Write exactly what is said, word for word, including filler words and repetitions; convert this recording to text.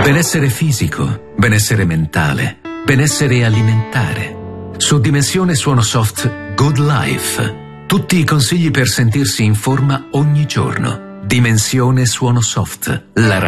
Benessere fisico, benessere mentale, benessere alimentare. Su Dimensione Suono Soft Good Life. Tutti i consigli per sentirsi in forma ogni giorno. Dimensione Suono Soft. La